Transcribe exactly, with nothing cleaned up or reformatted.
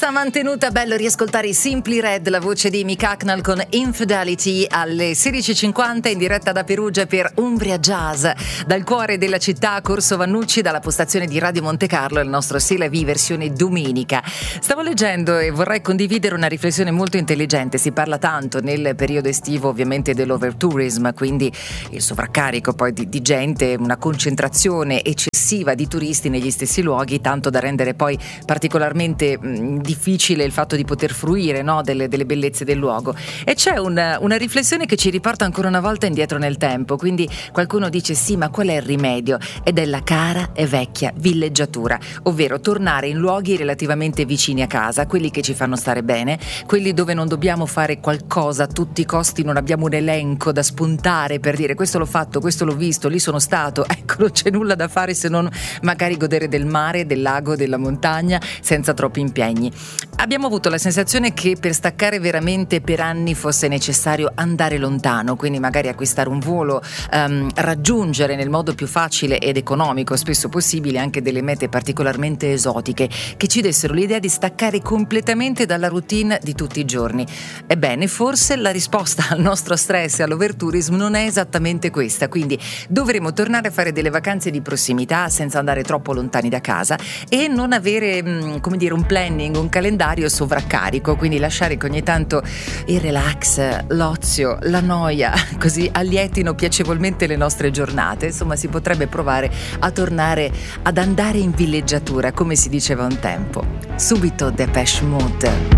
Tutta mantenuta, bello riascoltare i Simply Red, la voce di Mick Hucknall con Infidelity alle sedici e cinquanta in diretta da Perugia per Umbria Jazz. Dal cuore della città, Corso Vannucci, dalla postazione di Radio Monte Carlo, il nostro C'est la vie versione domenica. Stavo leggendo e vorrei condividere una riflessione molto intelligente. Si parla tanto nel periodo estivo ovviamente dell'overtourism, quindi il sovraccarico poi di, di gente, una concentrazione eccessiva di turisti negli stessi luoghi, tanto da rendere poi particolarmente mh, difficile il fatto di poter fruire, no, delle, delle bellezze del luogo. E c'è una, una riflessione che ci riporta ancora una volta indietro nel tempo. Quindi qualcuno dice: sì, ma qual è il rimedio? Ed è la cara e vecchia villeggiatura, ovvero tornare in luoghi relativamente vicini a casa, quelli che ci fanno stare bene, quelli dove non dobbiamo fare qualcosa a tutti i costi, non abbiamo un elenco da spuntare per dire questo l'ho fatto, questo l'ho visto, lì sono stato, ecco, non c'è nulla da fare se non magari godere del mare, del lago, della montagna senza troppi impegni. Abbiamo avuto la sensazione che per staccare veramente per anni fosse necessario andare lontano, quindi magari acquistare un volo, um, raggiungere nel modo più facile ed economico spesso possibile anche delle mete particolarmente esotiche che ci dessero l'idea di staccare completamente dalla routine di tutti i giorni. Ebbene, forse la risposta al nostro stress e all'overtourism non è esattamente questa, quindi dovremo tornare a fare delle vacanze di prossimità senza andare troppo lontani da casa e non avere, mh, come dire, un planning, un calendario sovraccarico, quindi lasciare che ogni tanto il relax, l'ozio, la noia così allietino piacevolmente le nostre giornate. Insomma, si potrebbe provare a tornare ad andare in villeggiatura, come si diceva un tempo. Subito Depeche Mode.